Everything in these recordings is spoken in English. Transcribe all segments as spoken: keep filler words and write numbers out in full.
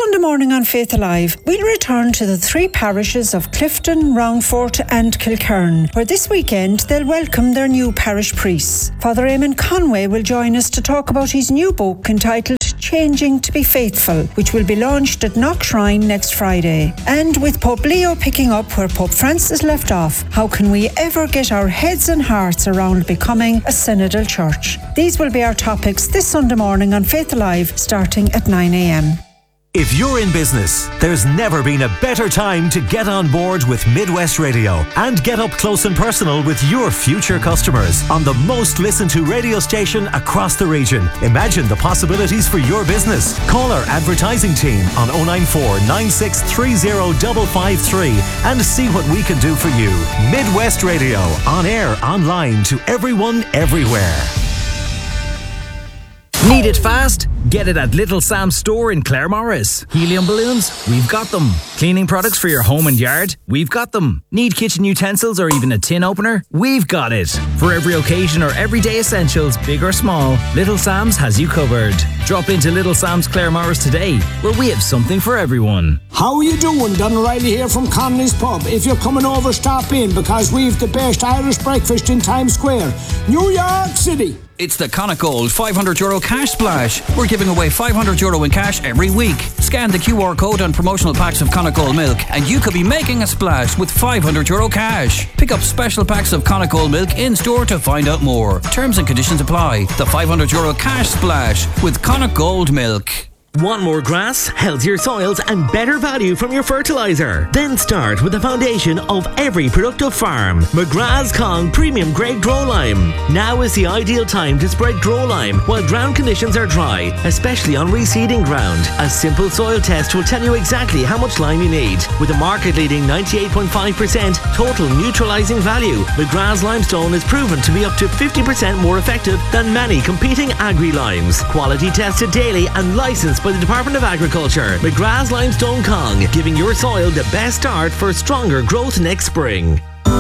Sunday morning on Faith Alive, we'll return to the three parishes of Clifton, Roundfort and Kilkern, where this weekend they'll welcome their new parish priests. Father Eamon Conway will join us to talk about his new book entitled Changing to be Faithful, which will be launched at Knock Shrine next Friday. And with Pope Leo picking up where Pope Francis left off, how can we ever get our heads and hearts around becoming a synodal church? These will be our topics this Sunday morning on Faith Alive, starting at nine a.m. If you're in business, there's never been a better time to get on board with Midwest Radio and get up close and personal with your future customers on the most listened to radio station across the region. Imagine the possibilities for your business. Call our advertising team on oh nine four, nine six three oh, five five three and see what we can do for you. Midwest Radio, on air, online, to everyone, everywhere. Need it fast? Get it at Little Sam's store in Claremorris. Helium balloons? We've got them. Cleaning products for your home and yard? We've got them. Need kitchen utensils or even a tin opener? We've got it. For every occasion or everyday essentials, big or small, Little Sam's has you covered. Drop into Little Sam's Claremorris today, where we have something for everyone. How are you doing? Don O'Reilly here from Connolly's Pub. If you're coming over, stop in, because we've the best Irish breakfast in Times Square, New York City. It's the Connacht five hundred euro cash splash. We're giving away five hundred euro in cash every week. Scan the Q R code on promotional packs of Connacht milk and you could be making a splash with five hundred euro cash. Pick up special packs of Connacht milk in store to find out more. Terms and conditions apply. The five hundred euro cash splash with Connacht Gold Milk. Want more grass, healthier soils and better value from your fertiliser? Then start with the foundation of every productive farm. McGrath's Kong Premium Grade Grow Lime. Now is the ideal time to spread Grow Lime while ground conditions are dry, especially on reseeding ground. A simple soil test will tell you exactly how much lime you need. With a market-leading ninety-eight point five percent total neutralising value, McGrath's Limestone is proven to be up to fifty percent more effective than many competing agri-limes. Quality tested daily and licensed by the Department of Agriculture. McGrath's Limestone Kong, giving your soil the best start for stronger growth next spring.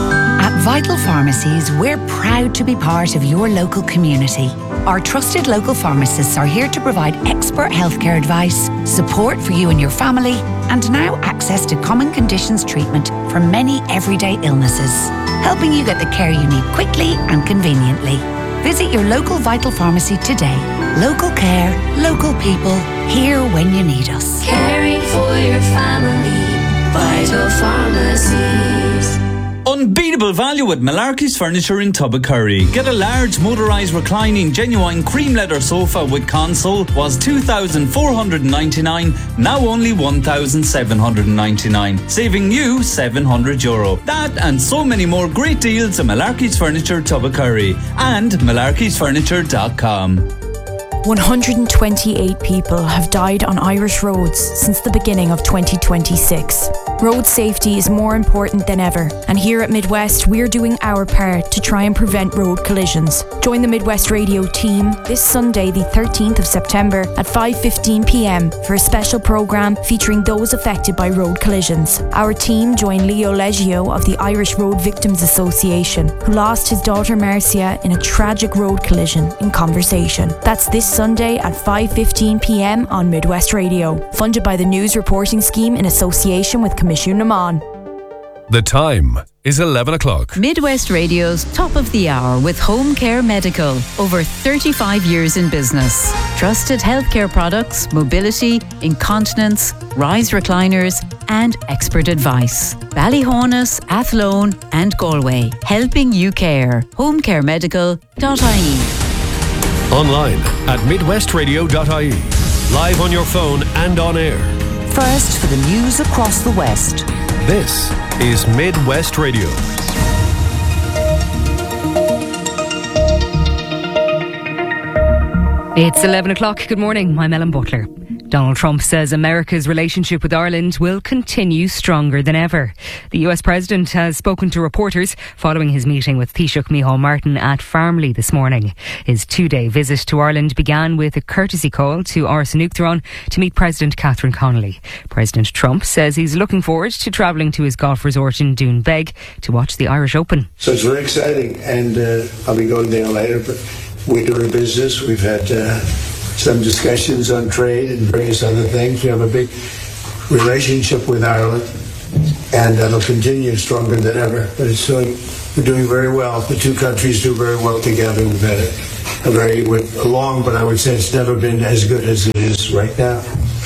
At Vital Pharmacies, we're proud to be part of your local community. Our trusted local pharmacists are here to provide expert healthcare advice, support for you and your family, and now access to common conditions treatment for many everyday illnesses, helping you get the care you need quickly and conveniently. Visit your local Vital Pharmacy today. Local care, local people, here when you need us. Caring for your family, Vital Pharmacies. Unbeatable value at Malarkey's Furniture in Tubbercurry. Get a large motorised reclining genuine cream leather sofa with console was two thousand four hundred ninety-nine, now only one thousand seven hundred ninety-nine, saving you seven hundred euro. That and so many more great deals at Malarkey's Furniture Tubbercurry and malarkeys furniture dot com. one hundred twenty-eight people have died on Irish roads since the beginning of twenty twenty-six. Road safety is more important than ever, and here at Midwest we're doing our part to try and prevent road collisions. Join the Midwest Radio team this Sunday the thirteenth of September at five fifteen p.m. for a special programme featuring those affected by road collisions. Our team join Leo Leggio of the Irish Road Victims Association, who lost his daughter Marcia in a tragic road collision, in conversation. That's this Sunday at five fifteen p.m. on Midwest Radio, funded by the News Reporting Scheme in association with Commission Naman. The time is eleven o'clock. Midwest Radio's Top of the Hour with Home Care Medical. Over thirty-five years in business. Trusted healthcare products, mobility, incontinence, rise recliners and expert advice. Ballyhonus, Athlone and Galway. Helping you care. home care medical dot I E. Online at midwest radio dot I E. Live on your phone and on air. First for the news across the West. This is Midwest Radio. It's eleven o'clock. Good morning. I'm Ellen Butler. Donald Trump says America's relationship with Ireland will continue stronger than ever. The U S President has spoken to reporters following his meeting with Taoiseach Micheál Martin at Farmley this morning. His two-day visit to Ireland began with a courtesy call to Áras an Uachtaráin to meet President Catherine Connolly. President Trump says he's looking forward to travelling to his golf resort in Doonbeg to watch the Irish Open. So it's very exciting, and uh, I'll be going there later, but we're doing business. We've had... Uh some discussions on trade and various other things. We have a big relationship with Ireland, and that'll continue stronger than ever. But it's doing, we're doing very well. The two countries do very well together. We've had a, a very long, but I would say it's never been as good as it is right now.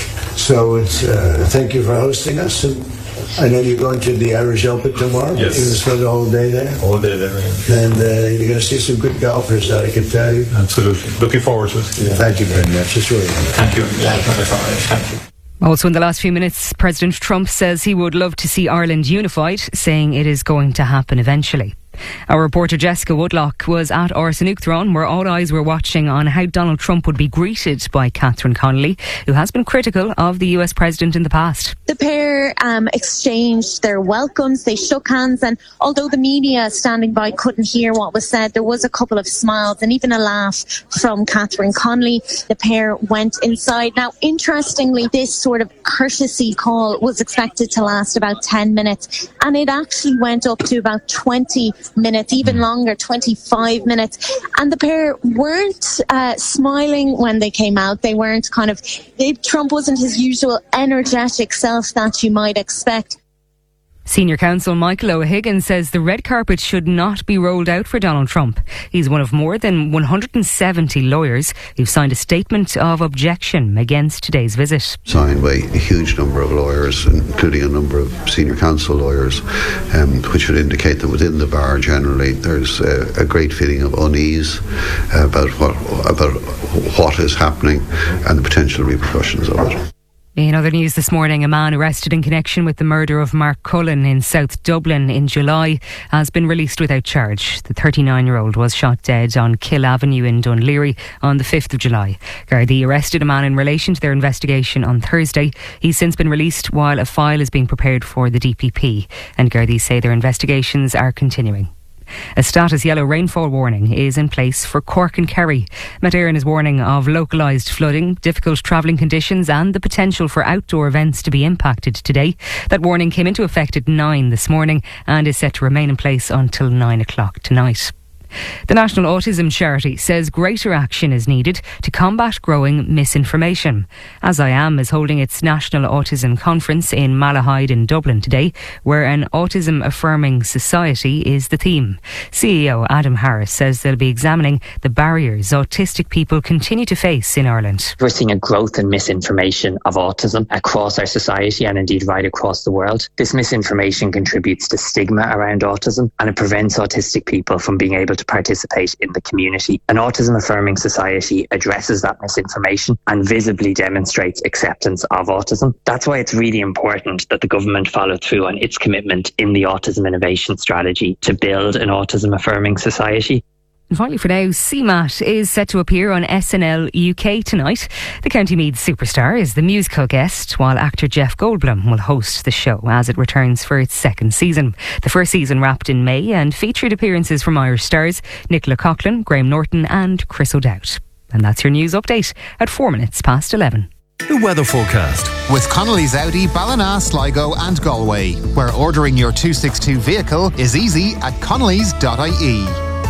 So it's uh, thank you for hosting us. And I know you're going to the Irish Open tomorrow. Yes. You're going to spend the whole day there. All day there. Yeah. And uh, you're going to see some good golfers, I can tell you. Absolutely. Looking forward to it. Yeah. Thank you very much. It's really nice. Thank you. Yeah, thank you. Also in the last few minutes, President Trump says he would love to see Ireland unified, saying it is going to happen eventually. Our reporter Jessica Woodlock was at Áras an Uachtaráin, where all eyes were watching on how Donald Trump would be greeted by Catherine Connolly, who has been critical of the U S president in the past. The pair um, exchanged their welcomes, they shook hands, and although the media standing by couldn't hear what was said, there was a couple of smiles and even a laugh from Catherine Connolly. The pair went inside. Now, interestingly, this sort of courtesy call was expected to last about ten minutes, and it actually went up to about twenty minutes, even longer, twenty-five minutes. And the pair weren't uh, smiling when they came out. They weren't kind of, they, Trump wasn't his usual energetic self that you might expect. Senior counsel Michael O'Higgins says the red carpet should not be rolled out for Donald Trump. He's one of more than one hundred seventy lawyers who've signed a statement of objection against today's visit. Signed by a huge number of lawyers, including a number of senior counsel lawyers, um, which would indicate that within the bar generally there's a, a great feeling of unease about what, about what is happening and the potential repercussions of it. In other news this morning, a man arrested in connection with the murder of Mark Cullen in South Dublin in July has been released without charge. The thirty-nine-year-old was shot dead on Kill Avenue in Dunleary on the fifth of July. Gardaí arrested a man in relation to their investigation on Thursday. He's since been released while a file is being prepared for the D P P, and Gardaí say their investigations are continuing. A status yellow rainfall warning is in place for Cork and Kerry. Met Éireann is warning of localised flooding, difficult travelling conditions and the potential for outdoor events to be impacted today. That warning came into effect at nine this morning and is set to remain in place until nine o'clock tonight. The National Autism Charity says greater action is needed to combat growing misinformation. As I Am is holding its National Autism Conference in Malahide in Dublin today, where an autism affirming society is the theme. C E O Adam Harris says they'll be examining the barriers autistic people continue to face in Ireland. We're seeing a growth in misinformation of autism across our society and indeed right across the world. This misinformation contributes to stigma around autism, and it prevents autistic people from being able to participate in the community. An autism affirming society addresses that misinformation and visibly demonstrates acceptance of autism. That's why it's really important that the government follow through on its commitment in the Autism Innovation Strategy to build an autism affirming society. And finally for now, C MAT is set to appear on S N L U K tonight. The County Meath superstar is the musical guest, while actor Jeff Goldblum will host the show as it returns for its second season. The first season wrapped in May and featured appearances from Irish stars Nicola Coughlan, Graham Norton and Chris O'Dowd. And that's your news update at four minutes past eleven. The weather forecast with Connolly's Audi, Ballina, Sligo and Galway, where ordering your two sixty-two vehicle is easy at connellys dot I E.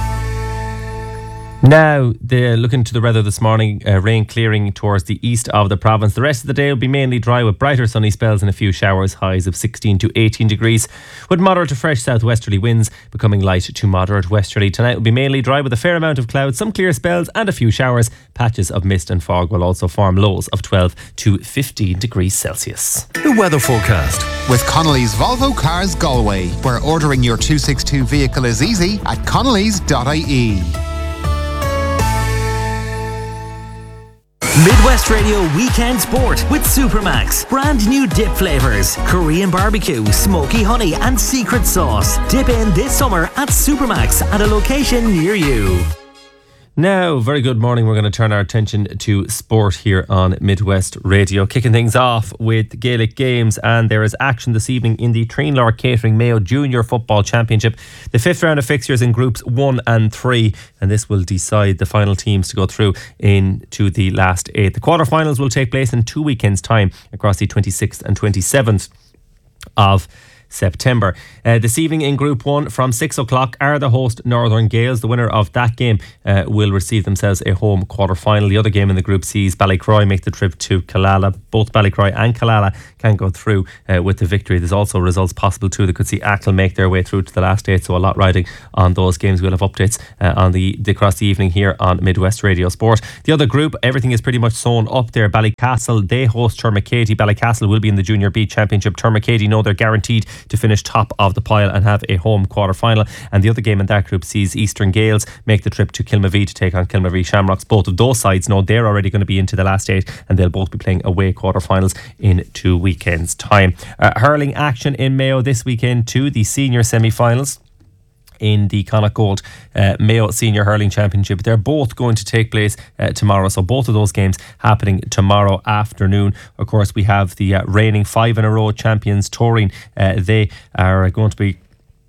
Now, they're looking to the weather this morning, uh, rain clearing towards the east of the province. The rest of the day will be mainly dry with brighter sunny spells and a few showers, highs of sixteen to eighteen degrees, with moderate to fresh southwesterly winds becoming light to moderate westerly. Tonight will be mainly dry with a fair amount of clouds, some clear spells and a few showers. Patches of mist and fog will also form, lows of twelve to fifteen degrees Celsius. The weather forecast with Connolly's Volvo Cars Galway, where ordering your two sixty-two vehicle is easy at connellys dot I E. Midwest Radio Weekend Sport with Supermax. Brand new dip flavours, Korean barbecue, smoky honey and secret sauce. Dip in this summer at Supermax at a location near you. Now, very good morning. We're going to turn our attention to sport here on Midwest Radio. Kicking things off with Gaelic games, and there is action this evening in the Treenlaw Catering Mayo Junior Football Championship. The fifth round of fixtures in groups one and three, and this will decide the final teams to go through into the last eight. The quarterfinals will take place in two weekends' time across the twenty-sixth and twenty-seventh of September. Uh, this evening in Group one from six o'clock are the host Northern Gales. The winner of that game uh, will receive themselves a home quarter-final. The other game in the Group sees Ballycroy make the trip to Killala. Both Ballycroy and Killala can go through uh, with the victory. There's also results possible too. They could see Achill make their way through to the last eight, so a lot riding on those games. We'll have updates uh, on the, the across the evening here on Midwest Radio Sport. The other group, everything is pretty much sewn up there. Ballycastle, they host Termacady. Ballycastle will be in the Junior B Championship. Termacady know they're guaranteed to finish top of the pile and have a home quarter-final. And the other game in that group sees Eastern Gales make the trip to Kilmavee to take on Kilmavee Shamrocks. Both of those sides know they're already going to be into the last eight, and they'll both be playing away quarter-finals in two weekends' time. Uh, hurling action in Mayo this weekend too. The senior semi-finals in the Connacht Gold uh, Mayo Senior Hurling Championship. They're both going to take place uh, tomorrow. So both of those games happening tomorrow afternoon. Of course, we have the uh, reigning five in a row champions Tourine. Uh, they are going to be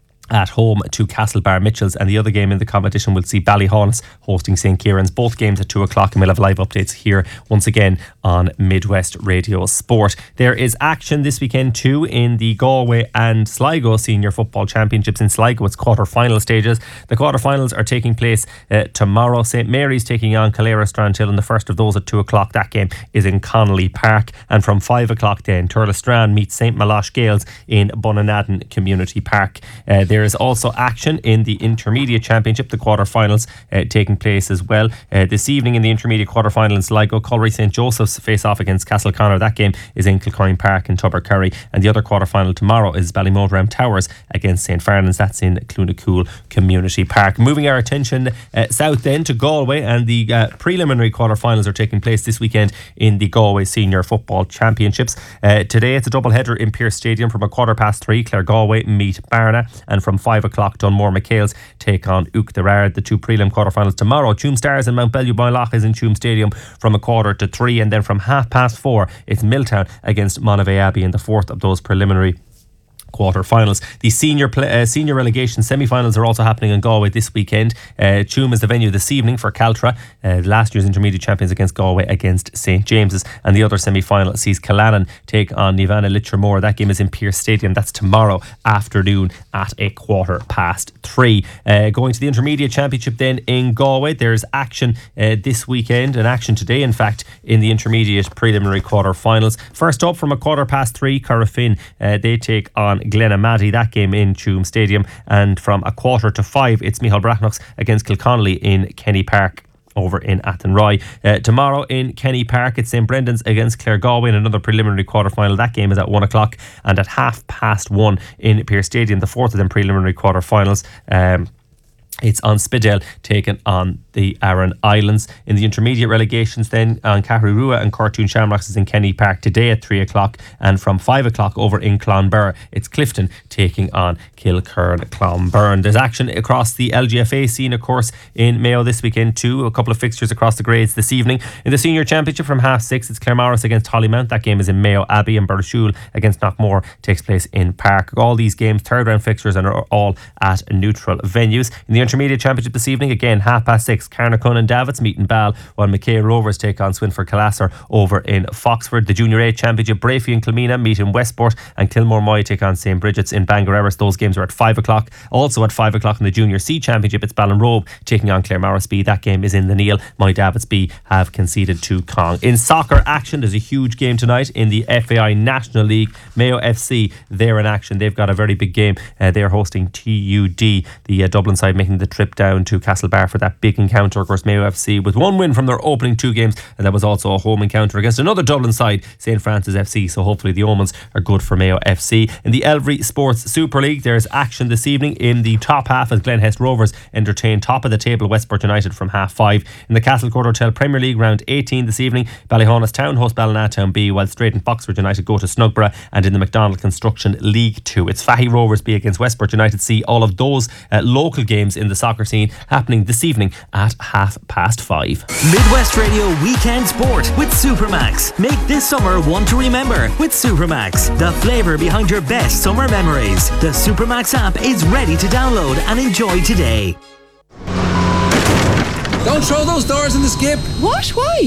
at home to Castlebar Mitchells, and the other game in the competition will see Ballyhaunis hosting Saint Kieran's. Both games at two o'clock, and we'll have live updates here once again on Midwest Radio Sport. There is action this weekend too in the Galway and Sligo Senior Football Championships. In Sligo, it's quarter-final stages. The quarter-finals are taking place uh, tomorrow. Saint Mary's taking on Calera Strandhill, and the first of those at two o'clock. That game is in Connolly Park, and from five o'clock then Turlestrand meets Saint Malosh Gales in Bunanadden Community Park. Uh, there is also action in the Intermediate Championship, the quarter-finals uh, taking place as well. Uh, this evening in the Intermediate quarter-final in Sligo, Colry Saint Joseph's face off against Castleconnor. That game is in Kilcoyne Park in Tubbercurry, and the other quarter-final tomorrow is Ballymoderham Towers against Saint Farnans. That's in Clunacool Community Park. Moving our attention uh, south then to Galway, and the uh, preliminary quarter-finals are taking place this weekend in the Galway Senior Football Championships. Uh, today it's a double-header in Pearse Stadium. From a quarter past three, Clare Galway meet Barna, and from five o'clock Dunmore McHale's take on Uach the Rard. The two prelim quarterfinals tomorrow, Tuam Stars and Mount Bellew Moylach is in Tuam Stadium from a quarter to three, and then from half past four it's Milltown against Monavea Abbey in the fourth of those preliminary quarter-finals. The senior play, uh, senior relegation semi-finals are also happening in Galway this weekend. Uh, Tuam is the venue this evening for Caltra, uh, last year's intermediate champions against Galway against Saint James's, and the other semi-final sees Killannon take on Nivana Litchermore. That game is in Pearse Stadium. That's tomorrow afternoon at a quarter past three. Uh, going to the intermediate championship then in Galway, there's action uh, this weekend, and action today in fact in the intermediate preliminary quarter-finals. First up from a quarter past three, Corofin, uh, they take on Glenamady. That game in Tuam Stadium, and from a quarter to five it's Micheál Brachnachs against Kilconnolly in Kenny Park over in Athenry. Uh, tomorrow in Kenny Park it's Saint Brendan's against Clare Galway in another preliminary quarter-final. That game is at one o'clock, and at half past one in Pearse Stadium, the fourth of them preliminary quarter-finals, um, it's on Spidell taking on the Aran Islands. In the intermediate relegations then, on Cahrurua and Cortoon Shamrocks is in Kenny Park today at three o'clock, and from five o'clock over in Clonbur it's Clifton taking on Kilkern Clonburn. There's action across the L G F A scene of course in Mayo this weekend too. A couple of fixtures across the grades this evening. In the senior championship from half six it's Claremorris against Hollymount. That game is in Mayo Abbey, and Burrishoole against Knockmore takes place in Park. All these games third round fixtures and are all at neutral venues. In the intermediate championship this evening, again half past six, Carnarcon and Davits meet in Ball, while McKay Rovers take on Swinford Calasser over in Foxford. The Junior A Championship, Brafey and Kilmina meet in Westport, and Kilmore Moy take on Saint Bridget's in Bangor Erris. Those games are at five o'clock. Also at five o'clock in the Junior C Championship it's Ballinrobe taking on Claremorris B. That game is in the Neil. Moy Davits B have conceded to Cong. In soccer action, there's a huge game tonight in the F A I National League. Mayo F C, they're in action. They've got a very big game. Uh, they're hosting T U D, the uh, Dublin side making the trip down to Castlebar for that big encounter. Of course, Mayo F C with one win from their opening two games, and that was also a home encounter against another Dublin side, Saint Francis F C. So hopefully the omens are good for Mayo F C. In the Elvery Sports Super League, there's action this evening in the top half as Glenhest Rovers entertain top of the table Westport United from half five. In the Castlecourt Hotel Premier League round eighteen this evening, Ballyhaunis Town host Ballinatown B, while Straight Foxford United go to Snugborough. And in the McDonald Construction League two, it's Fahy Rovers B against Westport United C. All of those uh, local games in the soccer scene happening this evening at half past five. Midwest Radio Weekend Sport with Supermax. Make this summer one to remember with Supermax, the flavour behind your best summer memories. The Supermax app is ready to download and enjoy today. Don't throw those doors in the skip. What? Why?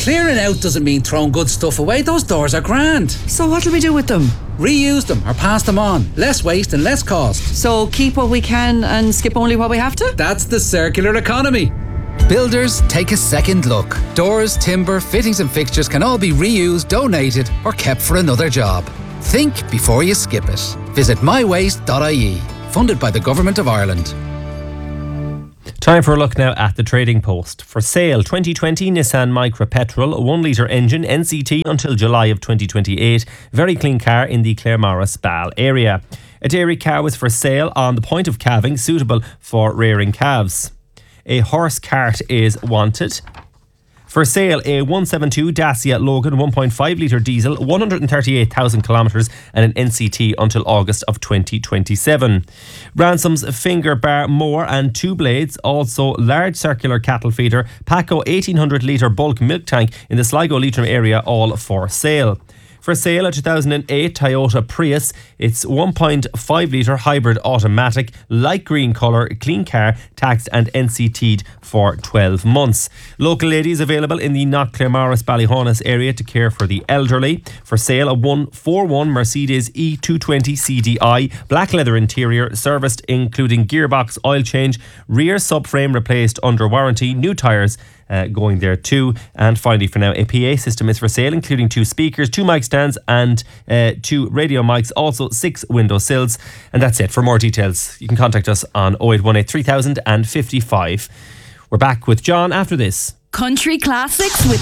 Clearing out doesn't mean throwing good stuff away. Those doors are grand. So what'll we do with them? Reuse them or pass them on. Less waste and less cost. So keep what we can and skip only what we have to? That's the circular economy. Builders, take a second look. Doors, timber, fittings and fixtures can all be reused, donated or kept for another job. Think before you skip it. Visit my waste dot I E. Funded by the Government of Ireland. Time for a look now at the Trading Post. For sale, twenty twenty Nissan Micra Petrol, one litre engine, N C T until July of twenty twenty-eight. Very clean car in the Claremorris Spal area. A dairy cow is for sale on the point of calving, suitable for rearing calves. A horse cart is wanted. For sale, a one seventy-two Dacia Logan one point five litre diesel, one hundred thirty-eight thousand kilometres and an N C T until August of twenty twenty-seven. Ransom's finger bar mower and two blades, also large circular cattle feeder, Paco eighteen hundred litre bulk milk tank in the Sligo Leitrim area, all for sale. For sale, a two thousand eight Toyota Prius. It's one point five litre hybrid automatic, light green colour, clean car, taxed and N C T'd for twelve months. Local ladies available in the Knock Claremorris Ballyhonus area to care for the elderly. For sale, a one forty-one Mercedes E two twenty C D I, black leather interior, serviced including gearbox, oil change, rear subframe replaced under warranty, new tyres Uh, going there too. And finally, for now, a P A system is for sale, including two speakers, two mic stands and uh, two radio mics, also six window sills. And that's it. For more details, you can contact us on oh eight one eight, three thousand and fifty-five. We're back with John after this. Country classics with